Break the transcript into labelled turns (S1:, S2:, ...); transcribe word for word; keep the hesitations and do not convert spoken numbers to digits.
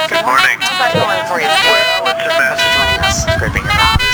S1: Good morning. How's that going for you? Well, it's a mess. Creeping around.